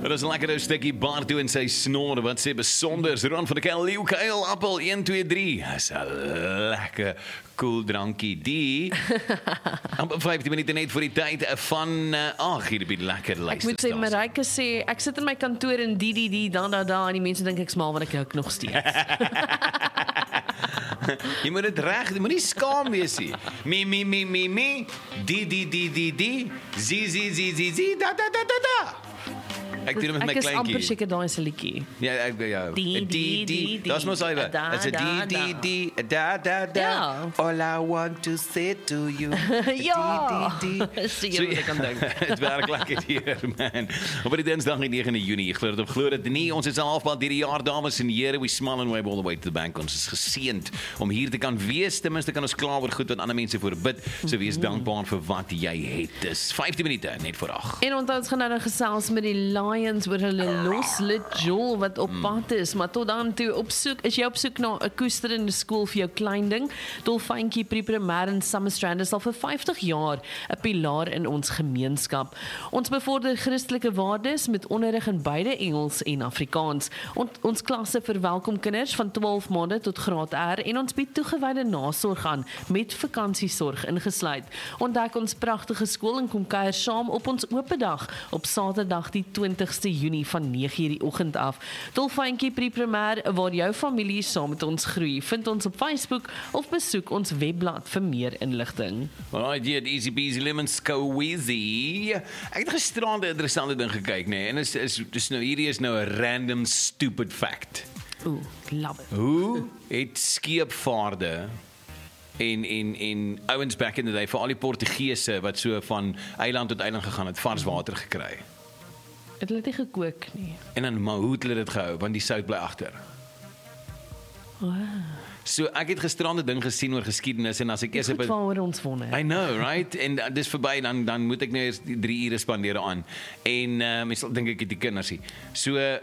Dat is een lekkere stukkie Bartu en sy snor, wat sê besonders, Ron van der Kel, Leeuwkuil, Appel, 1, 2, 3, dat is een lekker cool drankie, die, 15 minuten net voor die tyd van, hier op die lekker luister. Ek moet sê, Marijke sê, ek sit in my kantoor in die, da, en die mense dink ek smaal, want ek huk nog steeds. Jy moet dit reg, jy moet nie skaam wees nie. Me, die, zi, da. Ek doen met my Ek is amper kleintjie. seker daai is 'n liedjie. Ja, die. Daar's mos hy. Dit's 'n die, da. Ja. All I want to say to you. Ja. Die. Sien jy wat ek kan dink. Dit werk lekker hier, man. Op die Dinsdag die 9de Junie, ek glo dit op glo dit nie. Ons is al halfpad hierdie jaar, dames en here. We smile and wave all the way to the bank. Ons is geseënd om hier te kan wees. Ten minste kan ons klaar oor goed wat ander mense voor bid. So wees dankbaar vir wat jy het. Dis 15 minute net voor 8. En onthou ons gaan nou gesels met die Lions oor hulle los Joel wat op pad is, maar tot dan toe is jy op soek na 'n koesterende skool vir jou klein ding. Dolfyntjie Pre-Primêr in Summerstrand is al vir 50 jaar 'n pilaar in ons gemeenskap. Ons bevorder Christelike waardes met onderrig in beide Engels en Afrikaans. Ons klasse verwelkom kinders van 12 maande tot graad R en ons bied toegewyde nasorg aan met vakansiesorg ingesluit. Ontdek ons pragtige skool en kom kuier saam op ons oop dag op Saterdag die 20ste Junie van 9:00 die oggend af. Dolfyntjie Pre-Primêr, waar jou familie saam met ons groei. Vind ons op Facebook of besoek ons webblad vir meer inligting. Alright, yeah, easy peasy lemon squeezy. Ek het gisterand 'n interessante ding gekyk, nee, en dis nou hierdie is nou 'n random stupid fact. Ooh, love it. Hoe het skeepvaarde en ouens back in the day, vir al die Portugese wat so van eiland tot eiland gegaan het, vars water gekry? Het hulle dit gekook nie? En dan maar hoe het hulle dit gehou, want die sout bly agter. Wow. So ek het gisterand 'n ding gesien oor geskiedenis en as ek eers Goed waaroor ons wonder. I know, right? En dis verby, dan moet ek nou eers 3 ure spandeer aan. En mens dink ek het die kinders hier. So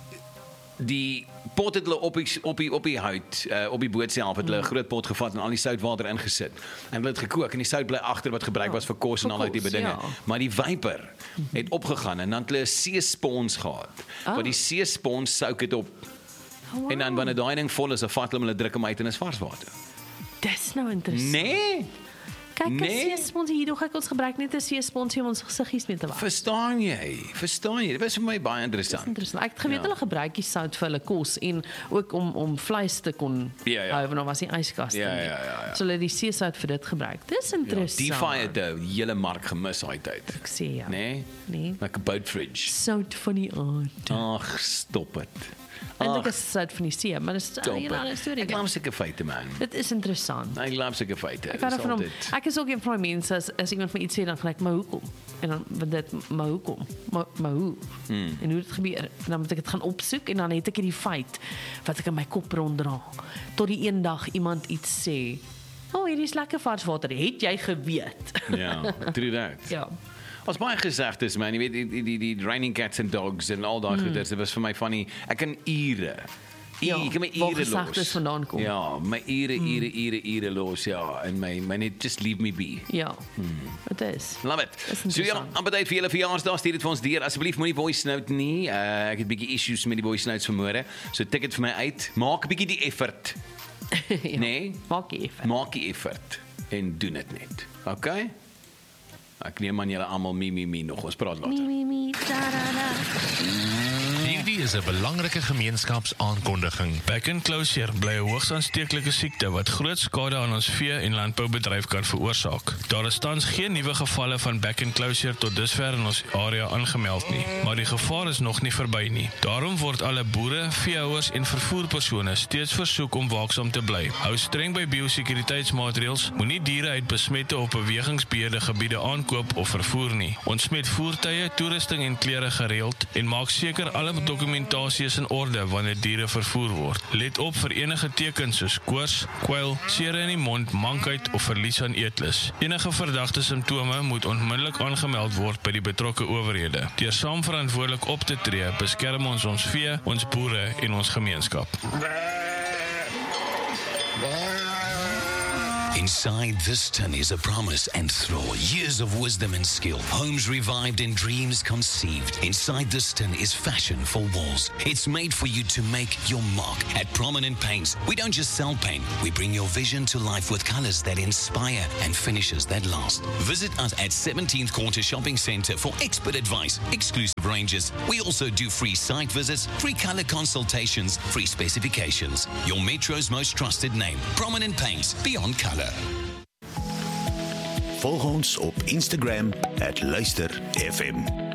die pot het hulle op die hout, op die boot self het hulle 'n groot pot gevat en al die soutwater ingesit. En hulle het gekook en die sout bly agter wat gebruik was vir kos en al daai tipe dinge. Ja. Maar die vyper het opgegaan en dan het hulle 'n seespons gehad. Want die seespons souk dit op. Wow. En dan wanneer daai ding vol is, dan vat hulle druk hom uit en is vars water. Dis nou interessant. Nee. Kyk, Nee. 'n seespons hier, hoe ek ons gebruik net 'n seespons om ons gesiggies mee te was. Verstaan jy? Dit was vir my baie interessant. Interessant. Ek het geweet Ja. hulle gebruik die sout vir hulle kos en ook om vleis te kon Ja. hou, want dan was die yskas Ja, nie. ja. So hulle die seesout vir dit gebruik. Dis interessant. Die fire het die hele mark gemis daai tyd. Ek sê ja. Nee? Nee. Like a boat fridge. Sout van die aard. Ag, stop dit. Eintlik is dit sout van die see, maar dis 'n hele storie. Ek laat sulke feite, man. Dit is interessant. Ek laat sulke feite. Ek hou Dis daarvan om, altyd- ek is ook een van die mense as iemand vir iets sê dan gelyk maar hoekom? En dan want dit maar hoekom? Maar hoe? En hoe dit gebeur? En dan moet ek dit gaan opsoek en dan het ek hierdie feit wat ek in my kop ronddra. Tot die een dag iemand iets sê. Hierdie is lekker vars water. Het jy geweet? Ja, true that. Ja. Ons baie gesegdes, man. Jy weet die raining cats and dogs en al daai goeders. Dit was vir my van die ek kan ure. Ja, Ek kan my waar ure gesegdes los. vandaan kom. Ja, my ure los, ja. En my net just leave me be. Ja. Dit is. Love it. Dis So ja, interessant. amper tyd vir julle verjaarsdag, stuur dit vir ons deur. Asseblief moenie voice note nie. Ek het 'n bietjie issues met die voice notes vanmôre. So tik dit vir my uit. Maak 'n bietjie die effort. Ja. Nee? Maak jy effort. Maak die effort en doen dit net. Okay? Ek neem aan julle almal me nog. Ons praat later. Mi, da, da, da. Hierdie is 'n belangrike gemeenskapsaankondiging. Back and closure bly 'n hoogs aansteeklike siekte wat groot skade aan ons vee- en landboubedryf kan veroorsaak. Daar is tans geen nuwe gevalle van back and closure tot dusver in ons area aangemeld nie, maar die gevaar is nog nie verby nie. Daarom word alle boere, veehouers en vervoerpersone steeds versoek om waaksaam te bly. Hou streng by biosekuriteitsmaatreëls, moenie diere uit besmette of bewegingsbeheerde gebiede aankoop of vervoer nie. Ontsmet voertuie, toerusting en klere gereeld en maak seker alle dokumentasie is in orde wanneer diere vervoer word. Let op vir enige tekens soos koors, kwyl, sere in die mond, mankheid of verlies aan eetlus. Enige verdagte simptome moet onmiddellik aangemeld word by die betrokke owerhede. Deur saam verantwoordelik op te tree, beskerm ons vee, ons boere en ons gemeenskap. En Inside this tin is a promise and throw, years of wisdom and skill, homes revived and dreams conceived. Inside this tin is fashion for walls. It's made for you to make your mark. At Prominent Paints, we don't just sell paint, we bring your vision to life with colors that inspire and finishes that last. Visit us at 17th Quarter Shopping Centre for expert advice, exclusive ranges. We also do free site visits, free color consultations, free specifications. Your Metro's most trusted name, Prominent Paints, beyond color. Volg ons op Instagram @luisterfm.